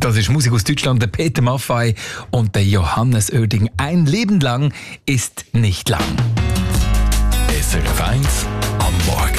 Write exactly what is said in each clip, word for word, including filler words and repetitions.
Das ist Musik aus Deutschland, der Peter Maffay und der Johannes Oerding. Ein Leben lang ist nicht lang. S R F eins am Morgen.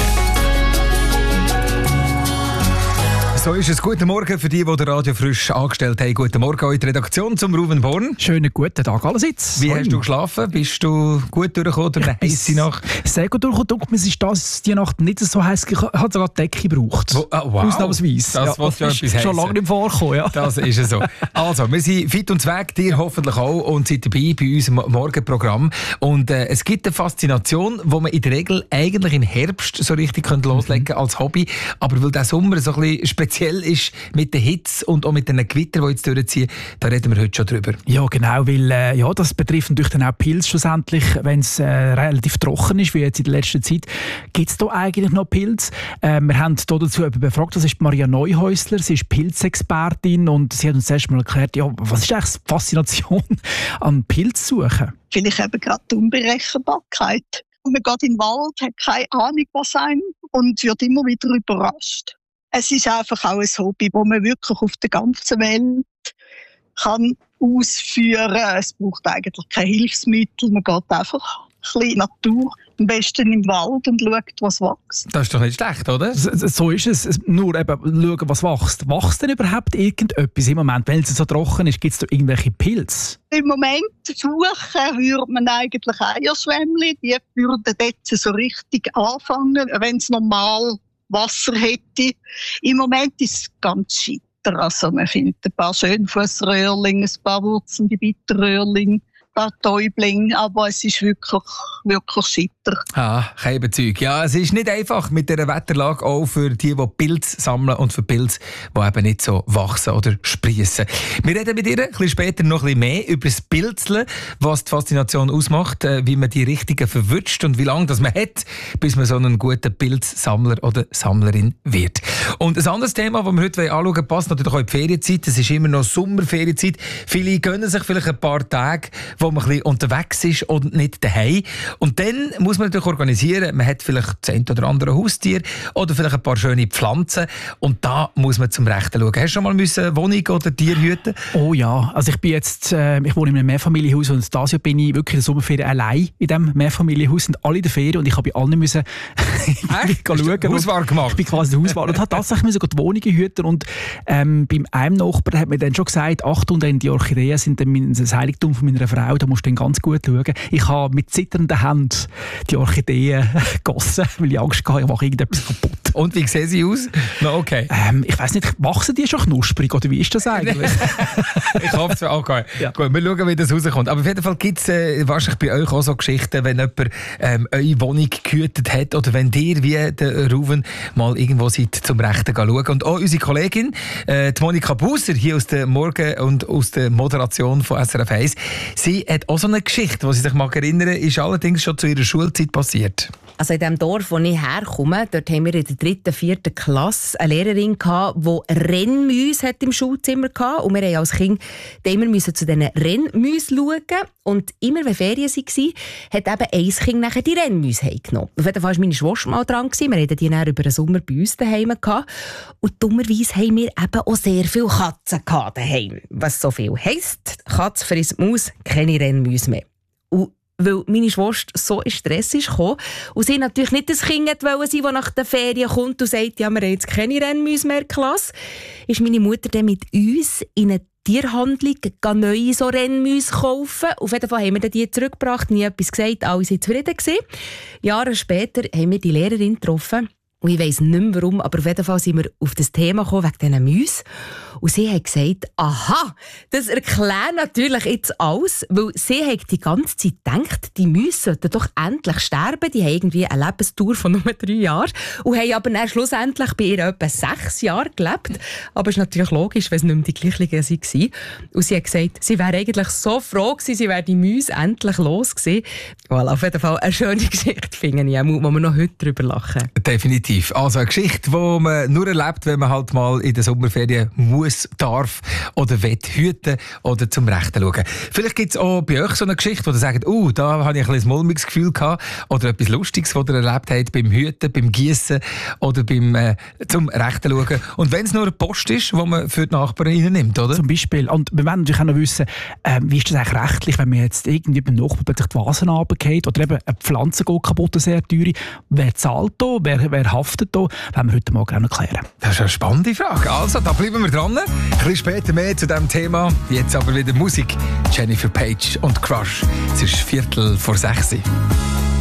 So ist es. Guten Morgen für die, die den Radio frisch angestellt haben. Guten Morgen an die Redaktion zum Ruven Born. Schönen guten Tag allerseits. Wie Sorry. hast du geschlafen? Bist du gut durchgekommen durch eine heisse Nacht? Sehr gut durchgekommen. Mir ist das die Nacht nicht so heiß. Ich habe sogar die Decke gebraucht. Wo, oh, wow. Ausnahmsweise. Das ja, ja etwas ist schon lange nicht vorkommen. Ja. Das ist es so. Also, wir sind fit und zweck, dir hoffentlich auch, und seid dabei bei unserem Morgenprogramm. Und äh, es gibt eine Faszination, die man in der Regel eigentlich im Herbst so richtig könnte loslegen könnte als Hobby. Aber weil der Sommer so ein bisschen speziell ist, mit der Hitze und auch mit den Gewittern, die jetzt durchziehen, da reden wir heute schon drüber. Ja, genau, weil äh, ja, das betrifft natürlich dann auch Pilze schlussendlich, wenn es äh, relativ trocken ist, wie jetzt in der letzten Zeit. Gibt es da eigentlich noch Pilze? Äh, wir haben hier dazu jemanden befragt, das ist Maria Neuhäusler, sie ist Pilzexpertin und sie hat uns erst mal erklärt, ja, was ist eigentlich die Faszination an Pilzsuchen? Vielleicht eben gerade die Unberechenbarkeit. Man geht in den Wald, hat keine Ahnung, was einem, und wird immer wieder überrascht. Es ist einfach auch ein Hobby, das man wirklich auf der ganzen Welt kann ausführen kann. Es braucht eigentlich kein Hilfsmittel. Man geht einfach ein bisschen in die Natur, am besten im Wald, und schaut, was wächst. Das ist doch nicht schlecht, oder? So, so ist es. Nur eben schauen, was wächst. Wächst denn überhaupt irgendetwas im Moment? Weil es so trocken ist, gibt es da irgendwelche Pilze? Im Moment suchen würde man eigentlich Eierschwämmchen. Die würden jetzt so richtig anfangen, wenn es normal Wasser hätte. Im Moment ist es ganz scheiter. Also man findet ein paar Schönfussröhrlinge, ein paar wurzelnde Bitterröhrlinge, ein paar Täublinge, aber es ist wirklich, wirklich scheiter. Ah, kein Überzeug. Ja, es ist nicht einfach mit dieser Wetterlage, auch für die, die Pilze sammeln und für Pilze, die eben nicht so wachsen oder sprießen. Wir reden mit ihr ein bisschen später noch ein bisschen mehr über das Pilzeln, was die Faszination ausmacht, wie man die richtigen verwünscht und wie lange das man hat, bis man so einen guten Pilzsammler oder Sammlerin wird. Und ein anderes Thema, das wir heute anschauen wollen, passt natürlich auch in die Ferienzeit. Es ist immer noch Sommerferienzeit. Viele gönnen sich vielleicht ein paar Tage, wo man ein bisschen unterwegs ist und nicht daheim. Und dann muss man natürlich organisieren. Man hat vielleicht das eine oder andere Haustier oder vielleicht ein paar schöne Pflanzen. Und da muss man zum Rechten schauen. Hast du schon mal eine Wohnung oder Tier hüten? Oh ja, also ich bin jetzt, äh, ich wohne in einem Mehrfamilienhaus und dieses Jahr bin ich wirklich in der Sommerferien allein in diesem Mehrfamilienhaus, sind alle in der Ferien und ich habe bei allen müssen schauen. Hauswahl gemacht? Ich bin quasi der Hauswahl und habe tatsächlich müssen die Wohnungen hüten und ähm, beim einem Nachbarn hat mir dann schon gesagt, Achtung, denn die Orchideen sind dann das Heiligtum von meiner Frau, da musst du dann ganz gut schauen. Ich habe mit zitternden Händen die Orchideen gegossen, weil ich Angst hatte, ich mache irgendetwas kaputt. Und wie sehen sie aus? No, okay. Ähm, ich weiss nicht, wachsen die schon knusprig oder wie ist das eigentlich? Ich hoffe es auch. Okay. Ja. Gut, wir schauen, wie das rauskommt. Aber auf jeden Fall gibt es äh, wahrscheinlich bei euch auch so Geschichten, wenn jemand ähm, eure Wohnung gehütet hat oder wenn ihr wie der Ruven mal irgendwo seid zum Rechten schauen. Und auch unsere Kollegin, äh, die Monika Busser, hier aus der Morgen- und aus der Moderation von S R F eins, sie hat auch so eine Geschichte, die sie sich mag erinnern, ist allerdings schon zu ihrer Schulzeit passiert. Also in dem Dorf, wo ich herkomme, dort haben wir in der dritten, vierten Klasse eine Lehrerin gehabt, die Rennmäuse im Schulzimmer hatte. Und wir mussten als Kind immer müssen zu diesen Rennmäusen schauen. Und immer wenn Ferien waren, hat eben ein Kind nachher die Rennmäuse heimgenommen. Auf jeden Fall war meine Schwester mal dran. Wir hatten die dann über den Sommer bei uns daheim gehabt. Und dummerweise haben wir eben auch sehr viele Katzen daheim. Was so viel heisst, Katze frisst Maus, keine Rennmäuse mehr. Und weil meine Schwester so in Stress kam und sie natürlich nicht das Kind wollte sein, das nach den Ferien kommt und sagt, ja, wir haben jetzt keine Rennmäuse mehr in der Klasse, ist meine Mutter dann mit uns in eine Tierhandlung neue so Rennmäuse kaufen. Auf jeden Fall haben wir die zurückgebracht, nie etwas gesagt, alle waren zufrieden gewesen. Jahre später haben wir die Lehrerin getroffen. Und ich weiss nicht mehr warum, aber auf jeden Fall sind wir auf das Thema gekommen, wegen diesen Mäusen. Und sie hat gesagt, aha, das erklärt natürlich jetzt alles, weil sie hat die ganze Zeit gedacht, die Mäuse sollten doch endlich sterben. Die haben irgendwie eine Lebensdauer von nur drei Jahren und haben aber dann schlussendlich bei ihr etwa sechs Jahre gelebt. Aber es ist natürlich logisch, wenn es nicht mehr die gleichen waren. Und sie hat gesagt, sie wäre eigentlich so froh gewesen, sie wäre die Mäuse endlich los gewesen. Well, auf jeden Fall eine schöne Geschichte, finde ich, wo wir noch heute drüber lachen. Definitiv. definitiv. Also eine Geschichte, die man nur erlebt, wenn man halt mal in der Sommerferien muss, darf oder will hüten oder zum Rechten schauen. Vielleicht gibt es auch bei euch so eine Geschichte, wo ihr sagt, oh, da habe ich ein bisschen ein mulmiges Gefühl gehabt oder etwas Lustiges, was ihr erlebt habt beim Hüten, beim Gießen oder beim äh, zum Rechten schauen. Und wenn es nur eine Post ist, die man für die Nachbarn reinnimmt, oder? Zum Beispiel. Und wir wollen natürlich auch noch wissen, äh, wie ist das eigentlich rechtlich, wenn man jetzt irgendwie beim Nachbarn plötzlich die Vasen runterfällt oder eben eine Pflanze geht kaputt, eine sehr teure. Wer zahlt da? Wer, wer haftet da? Das werden wir heute Morgen auch noch klären. Das ist eine spannende Frage. Also, da bleiben wir dran. Ein bisschen später mehr zu diesem Thema. Jetzt aber wieder Musik. Jennifer Page und Crush. Es ist Viertel vor sechs.